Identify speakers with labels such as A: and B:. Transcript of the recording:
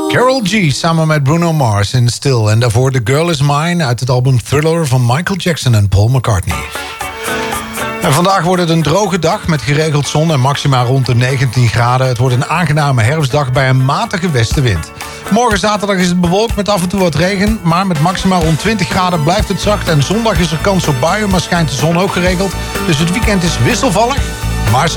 A: Karol G samen met Bruno Mars in Still. En daarvoor The Girl Is Mine uit het album Thriller van Michael Jackson en Paul McCartney. En vandaag wordt het een droge dag met geregeld zon en maxima rond de 19 graden. Het wordt een aangename herfstdag bij een matige westenwind. Morgen zaterdag is het bewolkt met af en toe wat regen. Maar met maxima rond 20 graden blijft het zacht. En zondag is er kans op buien, maar schijnt de zon ook geregeld. Dus het weekend is wisselvallig, maar